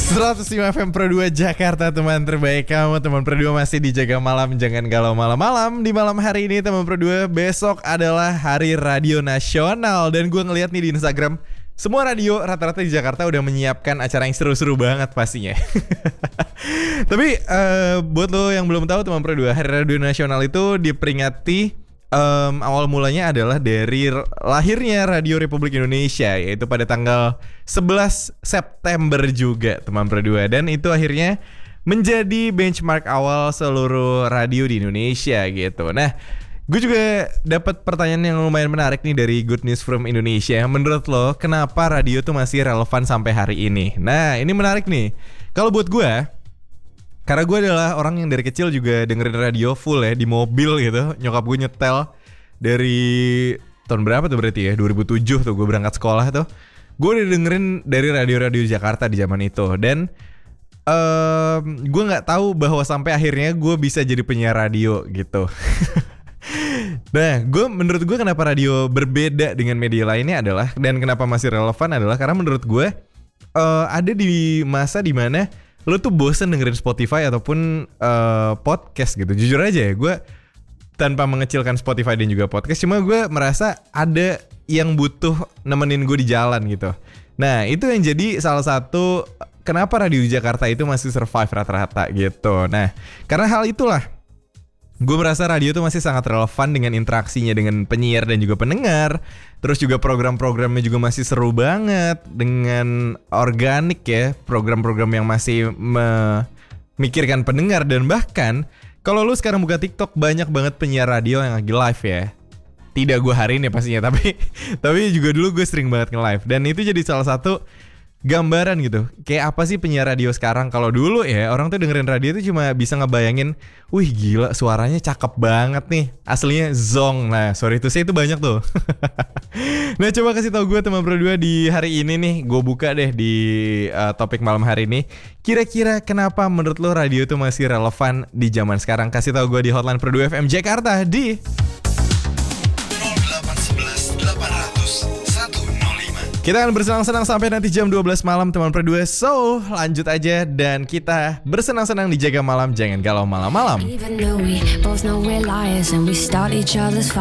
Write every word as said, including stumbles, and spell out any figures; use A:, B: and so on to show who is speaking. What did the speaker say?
A: seratus lima F M Pro dua Jakarta, teman terbaik kamu. Teman Pro dua masih dijaga malam, jangan galau malam-malam. Di malam hari ini teman Pro dua, besok adalah Hari Radio Nasional. Dan gue ngeliat nih di Instagram, semua radio rata-rata di Jakarta udah menyiapkan acara yang seru-seru banget pastinya. Tapi uh, buat lo yang belum tahu teman Pro dua, Hari Radio Nasional itu diperingati Um, awal mulanya adalah dari lahirnya Radio Republik Indonesia, yaitu pada tanggal sebelas September juga teman Pro dua. Dan itu akhirnya menjadi benchmark awal seluruh radio di Indonesia gitu. Nah, gue juga dapat pertanyaan yang lumayan menarik nih dari Good News from Indonesia. Menurut lo, kenapa radio tuh masih relevan sampai hari ini? Nah, ini menarik nih. Kalau buat gue, karena gue adalah orang yang dari kecil juga dengerin radio full ya, di mobil gitu. Nyokap gue nyetel dari tahun berapa tuh berarti ya, dua ribu tujuh tuh gue berangkat sekolah tuh. Gue udah dengerin dari radio-radio Jakarta di zaman itu. Dan um, gue gak tahu bahwa sampai akhirnya gue bisa jadi penyiar radio gitu. Nah, gue menurut gue kenapa radio berbeda dengan media lainnya adalah, dan kenapa masih relevan adalah karena menurut gue uh, ada di masa dimana lo tuh bosen dengerin Spotify ataupun uh, podcast gitu. Jujur aja ya, gue tanpa mengecilkan Spotify dan juga podcast, cuma gue merasa ada yang butuh nemenin gue di jalan gitu. Nah, itu yang jadi salah satu kenapa radio di Jakarta itu masih survive rata-rata gitu. Nah, karena hal itulah gue merasa radio tuh masih sangat relevan dengan interaksinya dengan penyiar dan juga pendengar. Terus juga program-programnya juga masih seru banget, dengan organik ya, program-program yang masih memikirkan pendengar. Dan bahkan kalau lu sekarang buka TikTok, banyak banget penyiar radio yang lagi live ya. Tidak gue hari ini pastinya, tapi tapi juga dulu gue sering banget nge-live. Dan itu jadi salah satu gambaran gitu, kayak apa sih penyiar radio sekarang. Kalau dulu ya, orang tuh dengerin radio itu cuma bisa ngebayangin, wih gila suaranya cakep banget nih, aslinya zong. Nah sorry itu saya itu banyak tuh. Nah coba kasih tau gue teman Pro dua di hari ini nih, gue buka deh di uh, topik malam hari ini. Kira-kira kenapa menurut lo radio tuh masih relevan di zaman sekarang? Kasih tau gue di hotline Pro dua F M Jakarta di kita akan bersenang-senang sampai nanti jam dua belas malam teman Pro dua. So, lanjut aja dan kita bersenang-senang di Jaga Malam, jangan galau malam-malam.